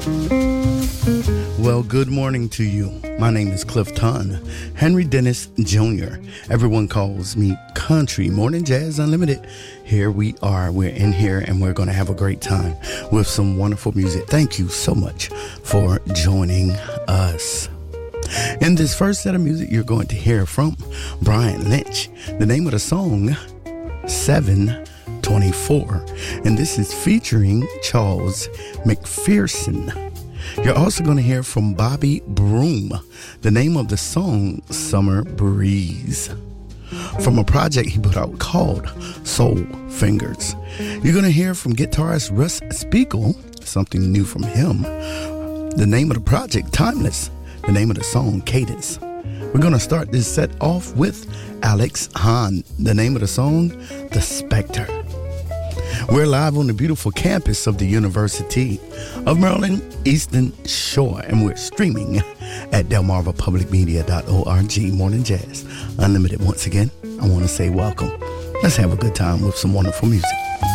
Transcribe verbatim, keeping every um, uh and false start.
Well, good morning to you. My name is Clifton Henry Dennis Junior Everyone calls me Country Morning Jazz Unlimited. Here we are. We're in here and we're going to have a great time with some wonderful music. Thank you so much for joining us. In this first set of music, you're going to hear from Brian Lynch. The name of the song, seven twenty-four. And this is featuring Charles McPherson. You're also going to hear from Bobby Broom. The name of the song, Summer Breeze. From a project he put out called Soul Fingers. You're going to hear from guitarist Russ Spiegel, something new from him. The name of the project, Timeless. The name of the song, Cadence. We're going to start this set off with Alex Hahn. The name of the song, The Spectre. We're live on the beautiful campus of the University of Maryland Eastern Shore, and we're streaming at delmarva public media dot org. Morning Jazz Unlimited. Once again, I want to say welcome. Let's have a good time with some wonderful music.